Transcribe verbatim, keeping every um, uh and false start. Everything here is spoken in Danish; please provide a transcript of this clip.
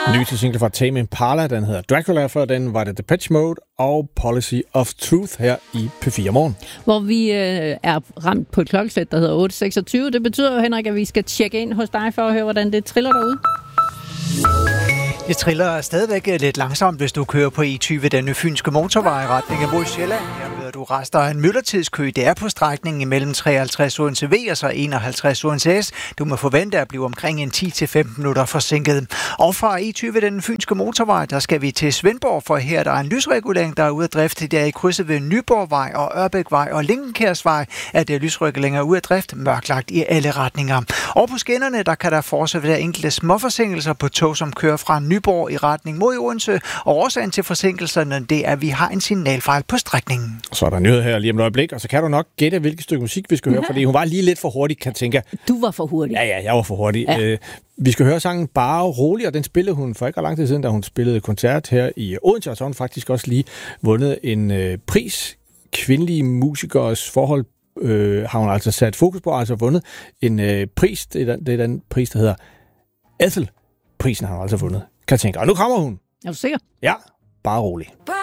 Ny til single fra Tame Impala, den hedder Dracula, før den var det Depeche Mode og Policy of Truth her i P fire Morgen. Hvor vi øh, er ramt på et klokkeslæt, der hedder otte seksogtyve. Det betyder jo, Henrik, at vi skal tjekke ind hos dig for at høre, hvordan det triller derude. Det triller stadigvæk lidt langsomt, hvis du kører på E tyve, den fynske motorvej i retning af mod Sjælland. Her møder du rester af en myldretidskø. Det er på strækningen imellem treoghalvtreds Odense V og så enoghalvtreds Odense S. Du må forvente at blive omkring en ti til femten minutter forsinket. Og fra E tyve, den fynske motorvej, der skal vi til Svendborg, for her der er en lysregulering, der er ude af drift. Det er i krydset ved Nyborgvej og Ørbækvej og Linkenkærsvej, at det er lysreguleringer ude af drift, mørklagt i alle retninger. Og på skinnerne, der kan der fortsat være enkelte småforsinkelser på tog, som kører fra Nyborg i retning mod Odense, og årsagen til forsinkelserne, det er, at vi har en signalfejl på strækningen. Så er der nyhed her lige om et øjeblik, og så kan du nok gætte, hvilket stykke musik vi skal høre, fordi hun var lige lidt for hurtig, kan tænke. Du var for hurtig. Ja, ja, jeg var for hurtig. Ja. Øh, vi skal høre sangen Bare Rolig, og den spillede hun for ikke lang tid siden, da hun spillede koncert her i Odense, og så har hun faktisk også lige vundet en øh, pris. Kvindelige musikers forhold øh, har hun altså sat fokus på, altså vundet en øh, pris. Det er, den, det er den pris, der hedder Ethel. Prisen har hun altså vundet. Kan tænke. Og nu kommer hun. Er du sikker? Ja, Bare Rolig.